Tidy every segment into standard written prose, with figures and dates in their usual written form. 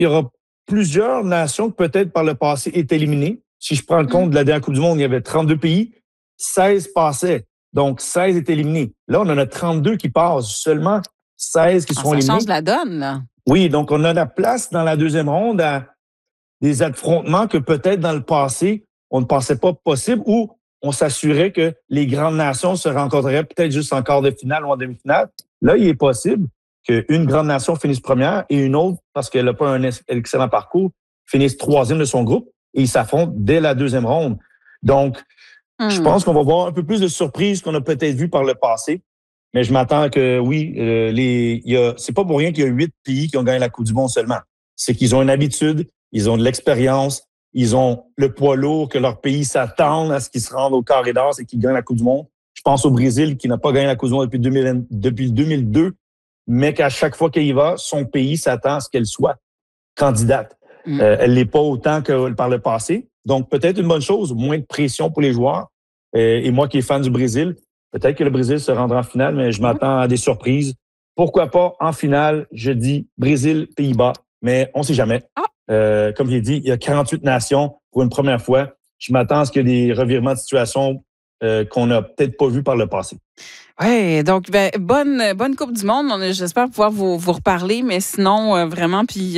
il y aura plusieurs nations qui peut-être par le passé est éliminées. Si je prends le compte de la dernière Coupe du Monde, il y avait 32 pays, 16 passaient. Donc, 16 est éliminé. Là, on en a 32 qui passent, seulement 16 qui seront éliminés. Ça change la donne, là. Oui, donc on a la place dans la deuxième ronde à des affrontements que peut-être dans le passé, on ne pensait pas possible ou on s'assurait que les grandes nations se rencontreraient peut-être juste en quart de finale ou en demi-finale. Là, il est possible qu'une grande nation finisse première et une autre, parce qu'elle n'a pas un excellent parcours, finisse troisième de son groupe et ils s'affrontent dès la deuxième ronde. Donc, je pense qu'on va voir un peu plus de surprises qu'on a peut-être vues par le passé. Mais je m'attends que, oui, c'est pas pour rien qu'il y a 8 pays qui ont gagné la Coupe du Monde seulement. C'est qu'ils ont une habitude, ils ont de l'expérience, ils ont le poids lourd que leur pays s'attend à ce qu'ils se rendent au carré d'as et qu'ils gagnent la Coupe du Monde. Je pense au Brésil qui n'a pas gagné la Coupe du Monde depuis 2002, mais qu'à chaque fois qu'il y va, son pays s'attend à ce qu'elle soit candidate. Elle l'est pas autant que par le passé. Donc, peut-être une bonne chose, moins de pression pour les joueurs. Et moi qui est fan du Brésil, peut-être que le Brésil se rendra en finale, mais je m'attends à des surprises. Pourquoi pas en finale, je dis Brésil, Pays-Bas, mais on ne sait jamais. Comme je l'ai dit, il y a 48 nations pour une première fois. Je m'attends à ce qu'il y ait des revirements de situation qu'on n'a peut-être pas vus par le passé. Oui, donc bonne Coupe du Monde. J'espère pouvoir vous reparler, mais sinon, vraiment, puis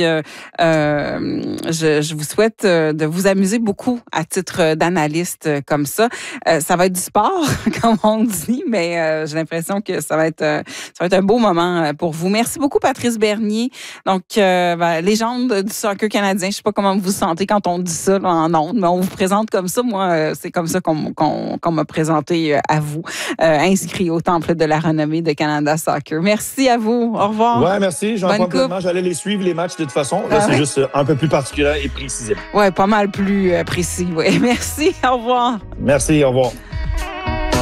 je vous souhaite de vous amuser beaucoup à titre d'analyste comme ça. Ça va être du sport, comme on dit, mais j'ai l'impression que ça va être un beau moment pour vous. Merci beaucoup, Patrice Bernier. Donc, légende du soccer canadien. Je sais pas comment vous vous sentez quand on dit ça là, en ondes, mais on vous présente comme ça. Moi, c'est comme ça qu'on m'a présenté à vous, inscrit au Temple de la renommée de Canada Soccer. Merci à vous. Au revoir. Oui, merci. J'allais les suivre, les matchs, de toute façon. Là, c'est juste un peu plus particulier et précis. Oui, pas mal plus précis. Ouais. Merci. Au revoir. Merci. Au revoir.